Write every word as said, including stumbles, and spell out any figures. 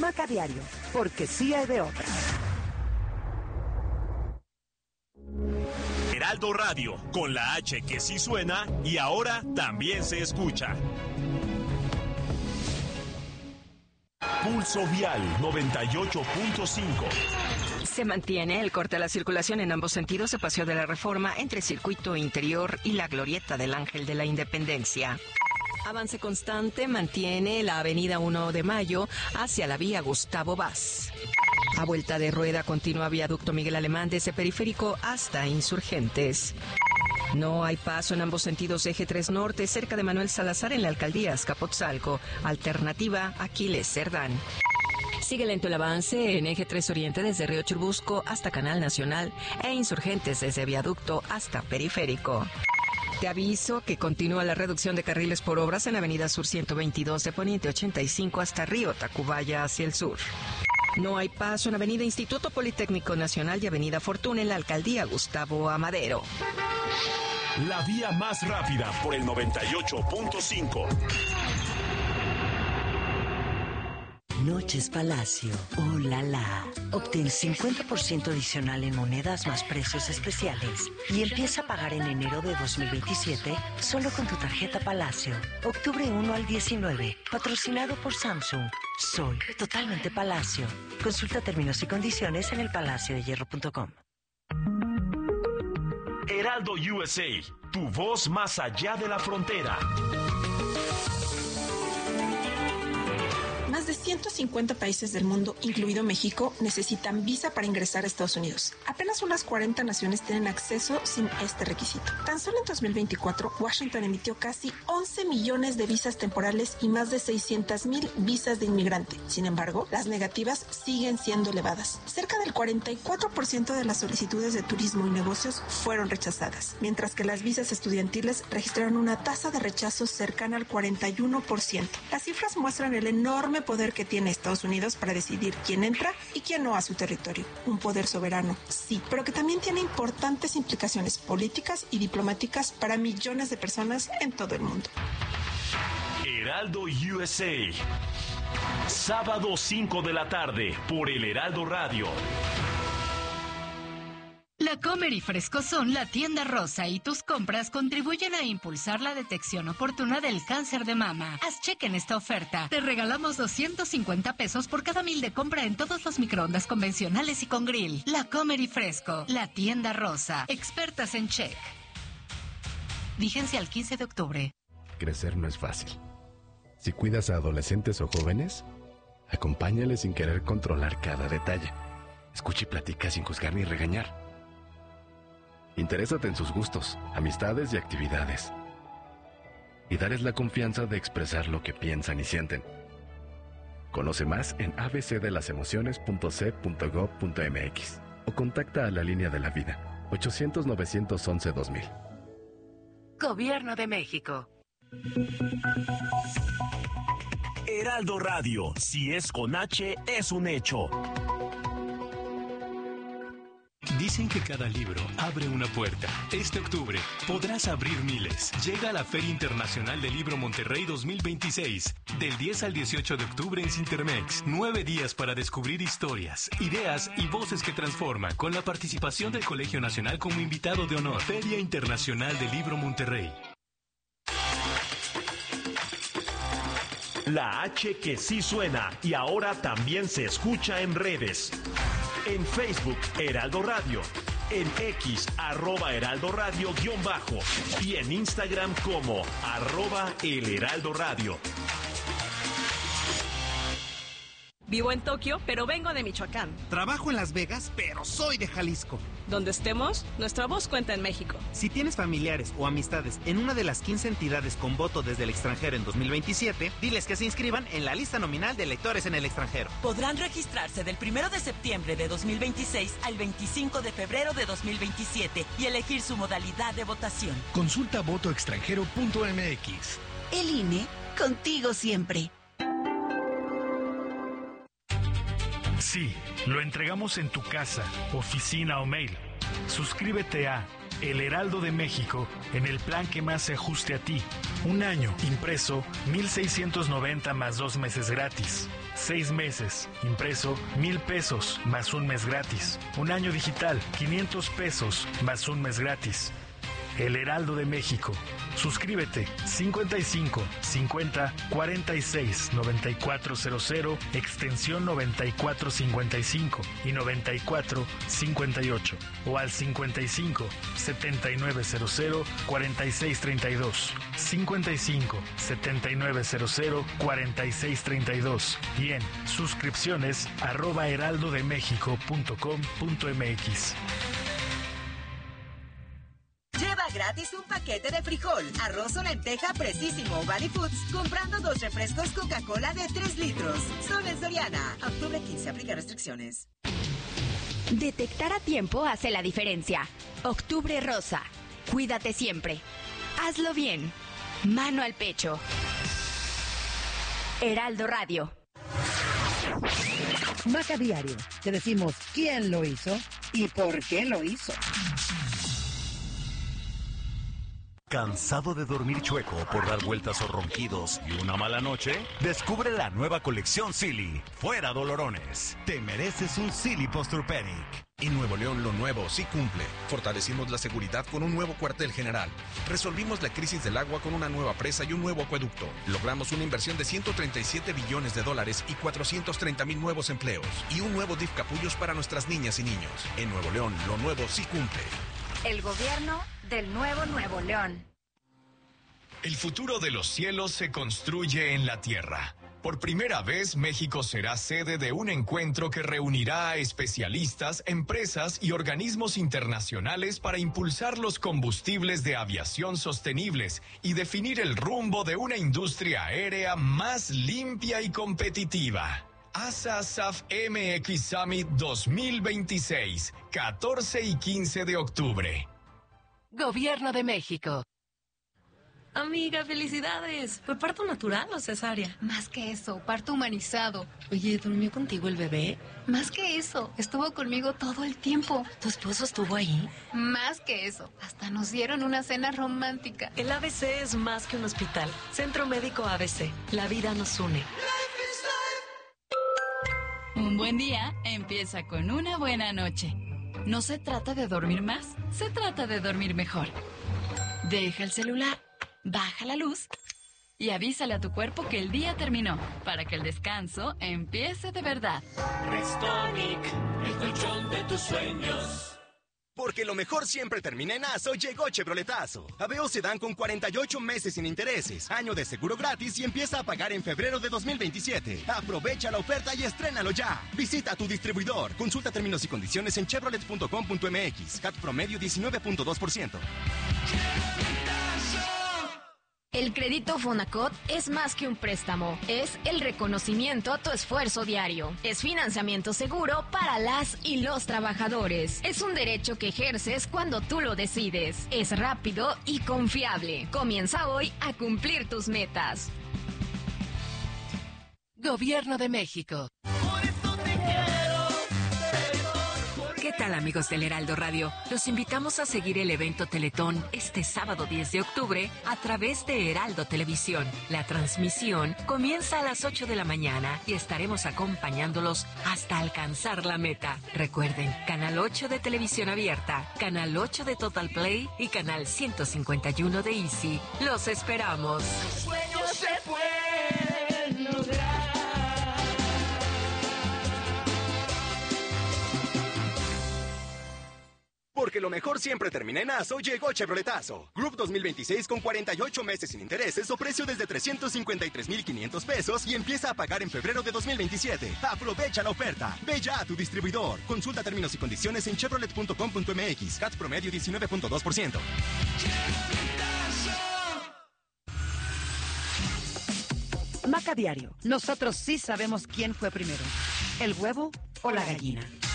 Maca Diario, porque sí hay de otra. Heraldo Radio, con la H que sí suena y ahora también se escucha. Pulso Vial noventa y ocho punto cinco. Se mantiene el corte a la circulación en ambos sentidos de Paseo de la Reforma entre Circuito Interior y la Glorieta del Ángel de la Independencia. Avance constante mantiene la avenida uno de Mayo hacia la vía Gustavo Vaz. A vuelta de rueda continúa viaducto Miguel Alemán desde Periférico hasta Insurgentes. No hay paso en ambos sentidos de Eje tres Norte cerca de Manuel Salazar en la alcaldía Azcapotzalco. Alternativa Aquiles Cerdán. Sigue lento el avance en Eje tres Oriente desde Río Churubusco hasta Canal Nacional e Insurgentes desde viaducto hasta Periférico. Te aviso que continúa la reducción de carriles por obras en Avenida Sur ciento veintidós de Poniente ochenta y cinco hasta Río Tacubaya hacia el sur. No hay paso en Avenida Instituto Politécnico Nacional y Avenida Fortuna en la alcaldía Gustavo Amadero. La vía más rápida por el noventa y ocho punto cinco. Noches Palacio. ¡Oh, la, la! Obtén cincuenta por ciento adicional en monedas más precios especiales y empieza a pagar en enero de dos mil veintisiete solo con tu tarjeta Palacio. Octubre uno al diecinueve. Patrocinado por Samsung. Soy totalmente Palacio. Consulta términos y condiciones en el palacio de hierro punto com. Heraldo U S A, tu voz más allá de la frontera. Más de ciento cincuenta países del mundo, incluido México, necesitan visa para ingresar a Estados Unidos. Apenas unas cuarenta naciones tienen acceso sin este requisito. Tan solo en dos mil veinticuatro, Washington emitió casi once millones de visas temporales y más de seiscientas mil visas de inmigrante. Sin embargo, las negativas siguen siendo elevadas. Cerca del cuarenta y cuatro por ciento de las solicitudes de turismo y negocios fueron rechazadas, mientras que las visas estudiantiles registraron una tasa de rechazo cercana al cuarenta y uno por ciento. Las cifras muestran el enorme poder que tiene Estados Unidos para decidir quién entra y quién no a su territorio. Un poder soberano, sí, pero que también tiene importantes implicaciones políticas y diplomáticas para millones de personas en todo el mundo. Heraldo U S A. Sábado cinco de la tarde por el Heraldo Radio. La Comer y Fresco son la tienda rosa y tus compras contribuyen a impulsar la detección oportuna del cáncer de mama. Haz cheque en esta oferta. Te regalamos doscientos cincuenta pesos por cada mil de compra en todos los microondas convencionales y con grill. La Comer y Fresco, la tienda rosa. Expertas en check. Vigencia al quince de octubre. Crecer no es fácil. Si cuidas a adolescentes o jóvenes, acompáñales sin querer controlar cada detalle. Escucha y platica sin juzgar ni regañar. Interésate en sus gustos, amistades y actividades. Y darles la confianza de expresar lo que piensan y sienten. Conoce más en a b c de las emociones punto c punto gov punto m x o contacta a la línea de la vida ochocientos, novecientos once, dos mil. Gobierno de México. Heraldo Radio, si es con H, es un hecho. Dicen que cada libro abre una puerta. Este octubre podrás abrir miles. Llega a la Feria Internacional del Libro Monterrey dos mil veintiséis. Del diez al dieciocho de octubre en Cintermex. Nueve días para descubrir historias, ideas y voces que transforman. Con la participación del Colegio Nacional como invitado de honor. Feria Internacional del Libro Monterrey. La H que sí suena y ahora también se escucha en redes. En Facebook, Heraldo Radio. En X, arroba Heraldo Radio guión bajo. Y en Instagram como arroba El Heraldo Radio. Vivo en Tokio, pero vengo de Michoacán. Trabajo en Las Vegas, pero soy de Jalisco. Donde estemos, nuestra voz cuenta en México. Si tienes familiares o amistades en una de las quince entidades con voto desde el extranjero en dos mil veintisiete, diles que se inscriban en la lista nominal de electores en el extranjero. Podrán registrarse del primero de septiembre de dos mil veintiséis al veinticinco de febrero de dos mil veintisiete y elegir su modalidad de votación. Consulta voto extranjero punto m x. El I N E, contigo siempre. Sí, lo entregamos en tu casa, oficina o mail. Suscríbete a El Heraldo de México en el plan que más se ajuste a ti. Un año impreso, mil seiscientos noventa más dos meses gratis. Seis meses impreso, mil pesos más un mes gratis. Un año digital, quinientos pesos más un mes gratis. El Heraldo de México. Suscríbete cincuenta y cinco cincuenta cuarenta y seis noventa y cuatro cero cero, extensión noventa y cuatro cincuenta y cinco y noventa y cuatro cincuenta y ocho, o al cincuenta y cinco setenta y nueve cero cero cuarenta y seis treinta y dos, cincuenta y cinco setenta y nueve cero cero cuarenta y seis treinta y dos, y en suscripciones arroba heraldodemexico punto com punto mx. Lleva gratis un paquete de frijol, arroz o lenteja Precisimo Valley Foods comprando dos refrescos Coca-Cola de tres litros. Solo en Soriana. Octubre quince, aplica restricciones. Detectar a tiempo hace la diferencia. Octubre rosa. Cuídate siempre. Hazlo bien. Mano al pecho. Heraldo Radio. Maca Diario. Te decimos quién lo hizo y por qué lo hizo. ¿Cansado de dormir chueco por dar vueltas o ronquidos y una mala noche? Descubre la nueva colección Silly. Fuera dolorones. Te mereces un Silly Posturepedic. En Nuevo León lo nuevo sí cumple. Fortalecimos la seguridad con un nuevo cuartel general. Resolvimos la crisis del agua con una nueva presa y un nuevo acueducto. Logramos una inversión de ciento treinta y siete billones de dólares y cuatrocientos treinta mil nuevos empleos. Y un nuevo D I F Capullos para nuestras niñas y niños. En Nuevo León lo nuevo sí cumple. El gobierno del nuevo Nuevo León. El futuro de los cielos se construye en la tierra. Por primera vez, México será sede de un encuentro que reunirá a especialistas, empresas y organismos internacionales para impulsar los combustibles de aviación sostenibles y definir el rumbo de una industria aérea más limpia y competitiva. ASA S A F M X Summit dos mil veintiséis, catorce y quince de octubre. Gobierno de México. Amiga, felicidades. ¿Fue parto natural o cesárea? Más que eso, parto humanizado. Oye, ¿durmió contigo el bebé? Más que eso, estuvo conmigo todo el tiempo. ¿Tu esposo estuvo ahí? Más que eso, hasta nos dieron una cena romántica. El A B C es más que un hospital. Centro Médico A B C. La vida nos une. Un buen día empieza con una buena noche. No se trata de dormir más, se trata de dormir mejor. Deja el celular, baja la luz y avísale a tu cuerpo que el día terminó, para que el descanso empiece de verdad. Restonic, el colchón de tus sueños. Porque lo mejor siempre termina en Aso, llegó Chevroletazo. Aveo Sedán con cuarenta y ocho meses sin intereses, año de seguro gratis y empieza a pagar en febrero de dos mil veintisiete. Aprovecha la oferta y estrénalo ya. Visita a tu distribuidor. Consulta términos y condiciones en chevrolet punto com punto m x. C A T promedio diecinueve punto dos por ciento. El crédito Fonacot es más que un préstamo, es el reconocimiento a tu esfuerzo diario. Es financiamiento seguro para las y los trabajadores. Es un derecho que ejerces cuando tú lo decides. Es rápido y confiable. Comienza hoy a cumplir tus metas. Gobierno de México. ¿Qué tal, amigos del Heraldo Radio? Los invitamos a seguir el evento Teletón este sábado diez de octubre a través de Heraldo Televisión. La transmisión comienza a las ocho de la mañana y estaremos acompañándolos hasta alcanzar la meta. Recuerden, Canal ocho de Televisión Abierta, Canal ocho de Total Play y Canal ciento cincuenta y uno de Easy. ¡Los esperamos! Los sueños se pueden lograr. Porque lo mejor siempre termina en Aso, llegó Chevroletazo. Group dos mil veintiséis con cuarenta y ocho meses sin intereses o precio desde trescientos cincuenta y tres mil quinientos pesos y empieza a pagar en febrero de dos mil veintisiete. Aprovecha la oferta. Ve ya a tu distribuidor. Consulta términos y condiciones en chevrolet punto com punto m x. C A T promedio diecinueve punto dos por ciento. Maca Diario. Nosotros sí sabemos quién fue primero, el huevo o la gallina.